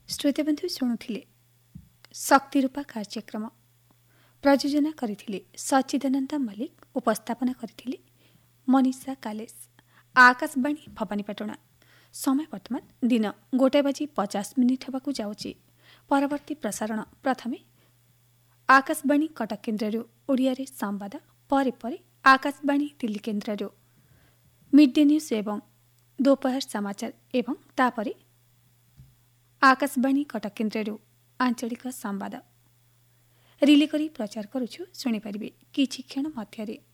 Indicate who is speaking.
Speaker 1: श्रोताबन्धु शुणुथिले शक्तिरूपा कार्यक्रम प्रयोजना गरिथिले सच्चिदानन्द मल्लिक, उपस्थापना गरिथिले मनिषा कालेश। आकाशवाणी भवानीपाटଣା। समय वर्तमान दिन 1:50 ହେବାକୁ ଯାଉଛି। ପରବର୍ତ୍ତୀ ପ୍ରସାରଣ ପ୍ରଥମେ ଆକାଶବାଣୀ କଟକ କେନ୍ଦ୍ରରୁ ଓଡ଼ିଆରେ ସମ୍ବାଦ, ପରେ ପରେ ଆକାଶବାଣୀ ଦିଲ୍ଲୀ କେନ୍ଦ୍ରରୁ ମିଡ୍ ଡେ ନ୍ୟୁଜ୍ ଏବଂ दोपहर समाचार एवं तापरे आकाशवाणी कटक केन्द्रରୁ आंचलिक संवाद रिले करी प्रचार करुछु। शुणिपारे किछि क्षण मध्यरे।